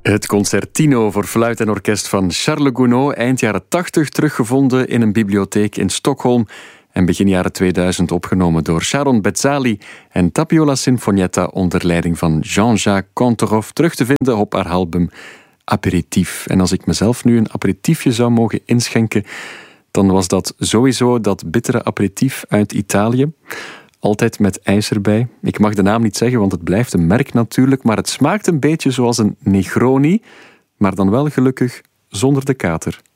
Het concertino voor fluit en orkest van Charles Gounod, eind jaren 80 teruggevonden in een bibliotheek in Stockholm en begin jaren 2000 opgenomen door Sharon Bezzali en Tapiola Sinfonietta onder leiding van Jean-Jacques Kantorov, terug te vinden op haar album Aperitief. En als ik mezelf nu een aperitiefje zou mogen inschenken, dan was dat sowieso dat bittere aperitief uit Italië. Altijd met ijs erbij. Ik mag de naam niet zeggen, want het blijft een merk natuurlijk, maar het smaakt een beetje zoals een Negroni, maar dan wel gelukkig zonder de kater.